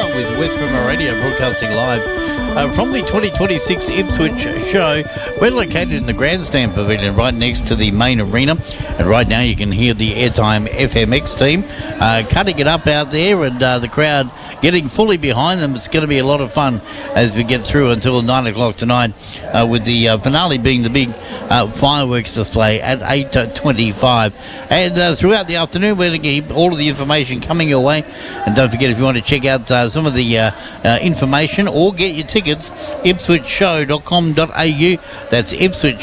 hour with West Burma Radio broadcasting live from the 2026 Ipswich show. We're located in the Grandstand Pavilion right next to the main arena, and right now you can hear the Airtime FMX team cutting it up out there, and the crowd getting fully behind them. It's going to be a lot of fun as we get through until 9 o'clock tonight, with the finale being the big fireworks display at 8:25. And throughout the afternoon, we're going to keep all of the information coming your way. And don't forget, if you want to check out some of the information or get your tickets, ipswichshow.com.au. That's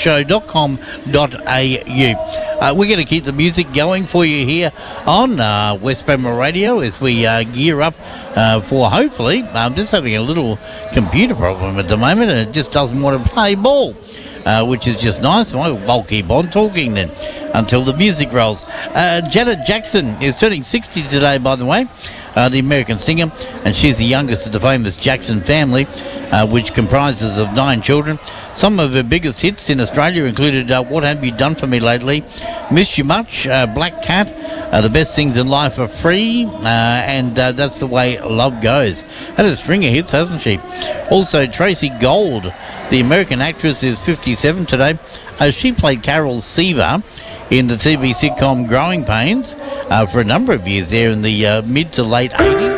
ipswichshow.com.au. We're going to keep the music going for you here on West Burma Radio as we gear up for, hopefully, I'm just having a little computer problem at the moment, and it just doesn't want to play ball. Which is just nice. I'll keep on talking then until the music rolls. Janet Jackson is turning 60 today, by the way, the American singer, and she's the youngest of the famous Jackson family, which comprises of 9 children. Some of her biggest hits in Australia included What Have You Done For Me Lately, Miss You Much, Black Cat, The Best Things in Life Are Free, and That's the Way Love Goes. Had a string of hits, hasn't she? Also, Tracy Gold, the American actress, is 57 today. She played Carol Seaver in the TV sitcom Growing Pains for a number of years there in the mid to late 80s.